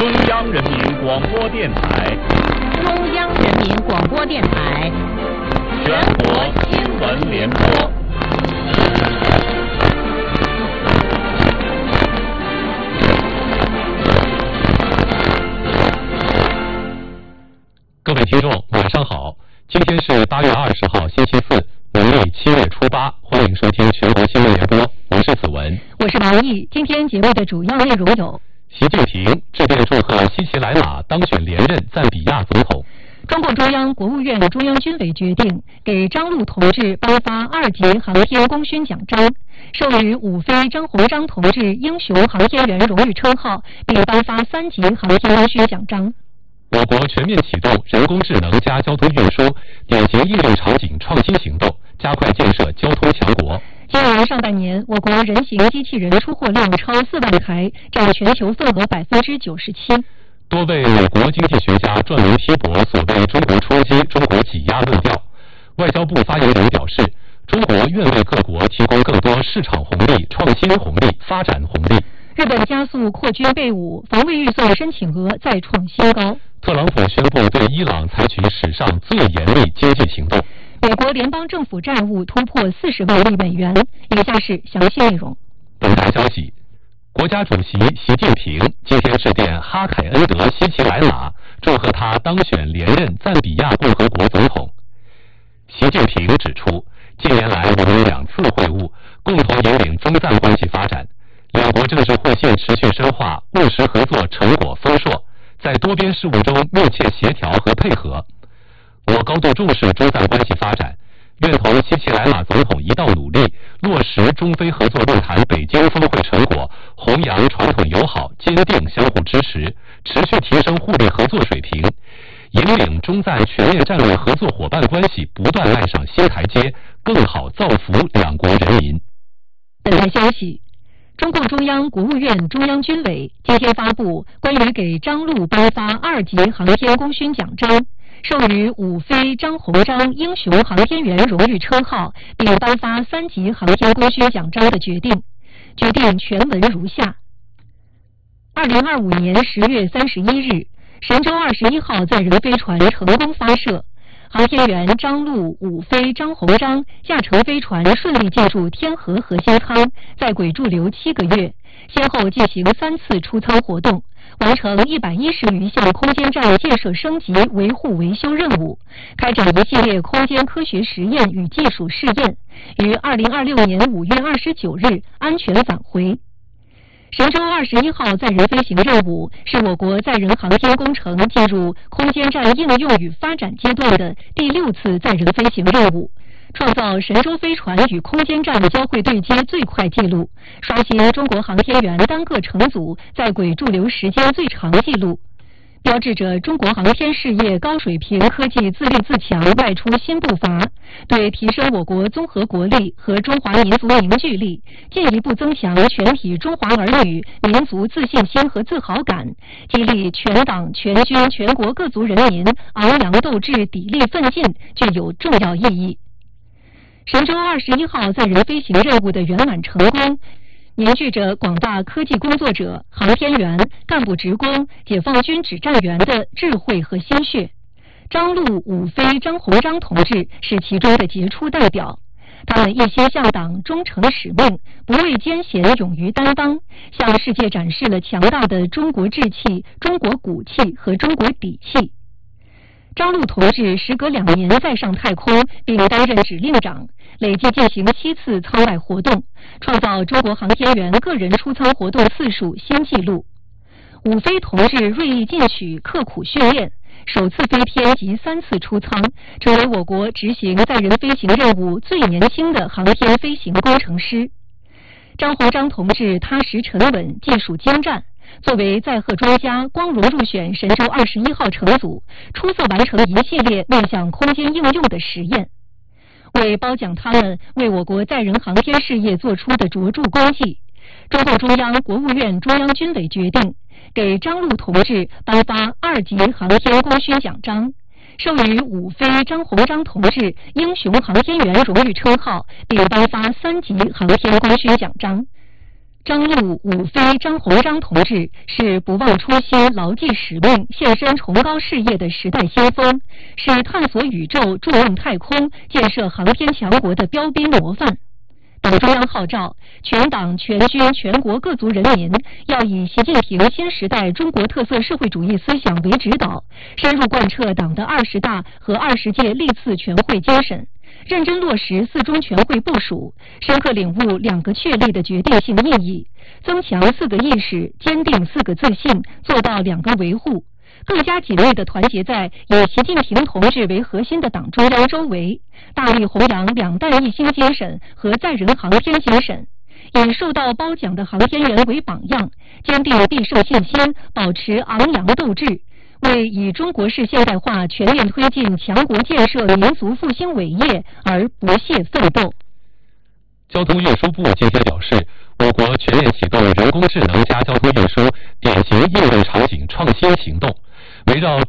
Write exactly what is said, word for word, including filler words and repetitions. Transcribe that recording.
中央人民广播电台， 中央人民广播电台， 全国新闻联播。 各位听众，晚上好！今天是八月二十号，星期四，农历七月初八，欢迎收听全国新闻联播，我是子文， 我是王毅。今天节目的主要内容有： 习近平致电祝贺西奇莱雅当选连任赞比亚总统； 中共中央、国务院、中央军委决定给张陆同志颁发二级航天功勋奖章，授予伍飞、张鸿章同志英雄航天员荣誉称号，并颁发三级航天功勋奖章。 我国全面启动人工智能加交通运输典型应用场景创新行动，加快建设交通强国。 今年上半年，我国人形机器人出货量超四万台，占全球份额百分之九十七。 多位美国经济学家撰文批驳所谓中国冲击、中国挤压论调。外交部发言人表示，中国愿为各国提供更多市场红利、创新红利、发展红利。 日本加速扩军备武，防卫预算申请额再创新高。 特朗普宣布对伊朗采取史上最严厉经济行动。 美国联邦政府债务突破四十万亿美元。以下是详细内容。 本台消息，国家主席习近平今天致电哈凯恩德·西奇莱雅，祝贺他当选连任赞比亚共和国总统。习近平指出，近年来我们两次会晤，共同引领中赞关系发展，两国政治互信持续深化，务实合作成果丰硕，在多边事务中密切协调和配合。我高度重视中赞关系发展，愿同西奇莱雅总统一道努力，落实中非合作论坛北京峰会成果，弘扬传统友好，坚定相互支持，持续提升互利合作水平，引领中赞全面战略合作伙伴关系不断迈上新台阶，更好造福两国人民。 本台消息，中共中央、国务院、中央军委今天发布关于给张陆颁发二级航天功勋奖章，授予伍飞、张鸿章英雄航天员荣誉称号，并颁发三级航天功勋奖章的决定。决定全文如下：二零二五年十月三十一日，神舟二十一号载人飞船成功发射，航天员张陆、伍飞、张鸿章驾乘飞船顺利进入天河核心舱，在轨驻留七个月，先后进行三次出舱活动，完成一百一十余项空间站建设升级、维护维修任务，开展一系列空间科学实验与技术试验，于二零二六年五月二十九日安全返回。神舟二十一号载人飞行任务是我国载人航天工程进入空间站应用与发展阶段的第六次载人飞行任务，创造神舟飞船与空间站交会对接最快纪录，刷新中国航天员单个乘组在轨驻留时间最长纪录，标志着中国航天事业高水平科技自立自强迈出新步伐，对提升我国综合国力和中华民族凝聚力，进一步增强全体中华儿女民族自信心和自豪感，激励全党全军全国各族人民昂扬斗志、砥砺奋进，具有重要意义。神舟二十一号载人飞行任务的圆满成功，凝聚着广大科技工作者、航天员、干部职工、解放军指战员的智慧和心血。张陆、伍飞、张鸿章同志是其中的杰出代表，他们一心向党，忠诚使命，不畏艰险，勇于担当，向世界展示了强大的中国志气、中国骨气和中国底气。张陆同志时隔两年再上太空，并担任指令长，累计进行七次舱外活动，创造中国航天员个人出舱活动次数新纪录。伍飞同志锐意进取，刻苦训练，首次飞天及三次出舱，成为我国执行载人飞行任务最年轻的航天飞行工程师。张鸿章同志踏实沉稳，技术精湛，作为载荷专家，光荣入选神舟二十一号乘组，出色完成一系列面向空间应用的实验。为褒奖他们为我国载人航天事业做出的卓著功绩，中共中央、国务院、中央军委决定给张陆同志颁发二级航天功勋奖章，授予伍飞、张鸿章同志英雄航天员荣誉称号，并颁发三级航天功勋奖章。 张陆、伍飞、张鸿章同志是不忘初心、牢记使命、献身崇高事业的时代先锋，是探索宇宙、筑梦太空、建设航天强国的标兵模范。党中央号召全党全军全国各族人民要以习近平新时代中国特色社会主义思想为指导，深入贯彻党的二十大和二十届历次全会精神，认真落实四中全会部署，深刻领悟两个确立的决定性意义，增强四个意识，坚定四个自信，做到两个维护，更加紧密地团结在以习近平同志为核心的党中央周围，大力弘扬两弹一星精神和载人航天精神，以受到褒奖的航天员为榜样，坚定必胜信心，保持昂扬斗志，为以中国式现代化全面推进强国建设民族复兴伟业而不懈奋斗。 交通运输部今天表示，我国全面启动人工智能加交通运输典型应用场景创新行动，围绕